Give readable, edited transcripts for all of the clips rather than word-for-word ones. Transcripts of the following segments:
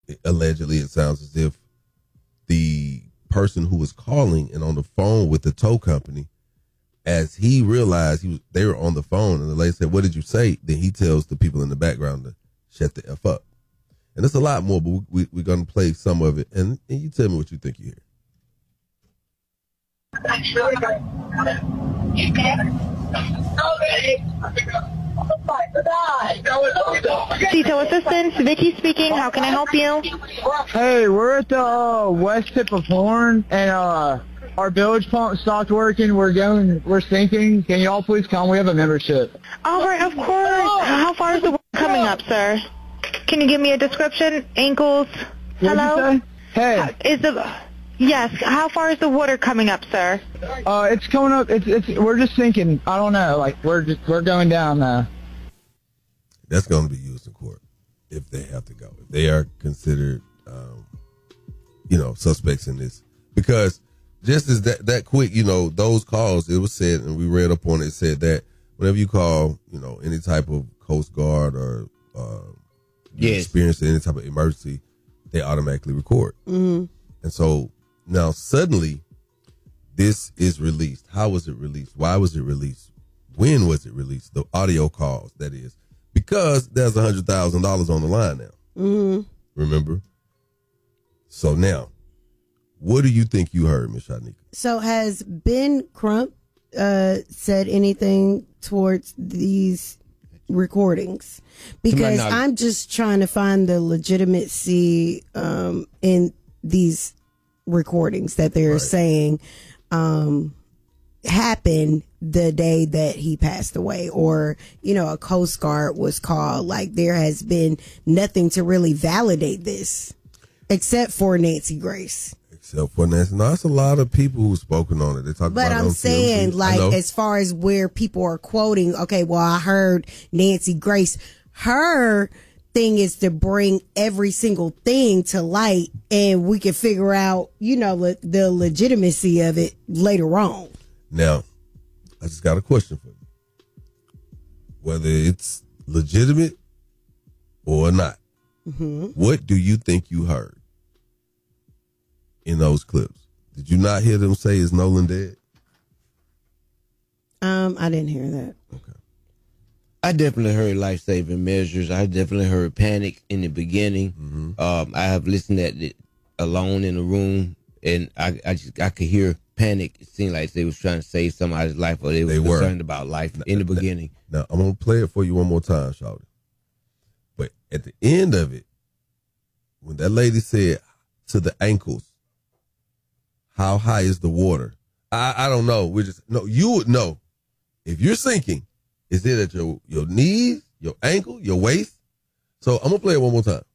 allegedly, it sounds as if the person who was calling and on the phone with the tow company, as he realized they were on the phone, and the lady said, "What did you say?" Then he tells the people in the background to shut the F up. And it's a lot more, but we're going to play some of it, and you tell me what you think you hear. Tito Assistance, Vicky speaking. How can I help you? Hey, we're at the west tip of Horn, and our bilge pump stopped working. We're sinking. Can y'all please come? We have a membership. All right, of course. How far is the water coming up, sir? Can you give me a description? Ankles? Hello? Hey. Yes. How far is the water coming up, sir? It's coming up. We're just sinking. I don't know. Like we're going down now. That's going to be used in court if they have to go. If they are considered, suspects in this, because just as that quick, those calls, it was said, and we read up on it, said that whenever you call, any type of Coast Guard or experience any type of emergency, they automatically record. Mm-hmm. And so now suddenly this is released. How was it released? Why was it released? When was it released? The audio calls, that is. Because there's $100,000 on the line now. Mm-hmm. Remember? So now, what do you think you heard, Ms. Shanika? So has Ben Crump said anything towards these recordings? Because I'm just trying to find the legitimacy in these recordings that they're saying happened the day that he passed away, or a Coast Guard was called. Like, there has been nothing to really validate this except for Nancy Grace. Except for Nancy. No, that's a lot of people who've spoken on it. They talk but about it. But I'm saying, as far as where people are quoting, okay, well, I heard Nancy Grace. Her thing is to bring every single thing to light, and we can figure out, the legitimacy of it later on. Now, I just got a question for you. Whether it's legitimate or not, what do you think you heard in those clips? Did you not hear them say, "Is Nolan dead"? I didn't hear that. Okay. I definitely heard life-saving measures. I definitely heard panic in the beginning. Mm-hmm. I have listened at it alone in the room, and I could hear panic. It seemed like they was trying to save somebody's life, or they were concerned about life in the beginning. Now, I'm going to play it for you one more time, Shawty. But at the end of it, when that lady said to the ankles, how high is the water? I don't know. You would know. If you're sinking, is it at your knees, your ankle, your waist? So I'm going to play it one more time.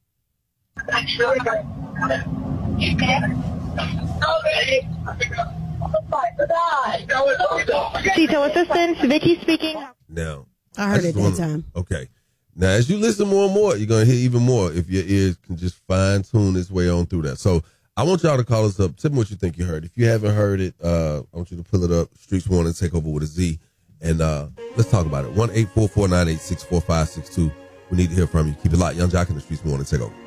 Tito Assistance, Vicky speaking. Now, I heard it that time. Okay. Now, as you listen more and more, you're going to hear even more if your ears can just fine tune its way on through that. So I want y'all to call us up. Tell me what you think you heard. If you haven't heard it, I want you to pull it up. Streets Warning Takeover with a Z. And let's talk about it. 1-844-986-4562. We need to hear from you. Keep it locked. Yung Joc in the Streets Warning Takeover.